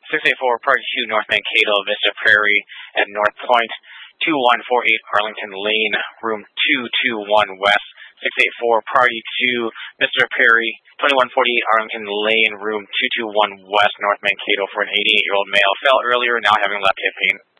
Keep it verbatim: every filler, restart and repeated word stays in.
six eight four, Party two, North Mankato, Vista Prairie, at North Point, two one four eight, Arlington Lane, room two two one West, six eight four, Party two, Mister Perry, twenty-one forty-eight, Arlington Lane, room two two one West, North Mankato, for an eighty-eight-year-old male. Fell earlier, now having left hip pain.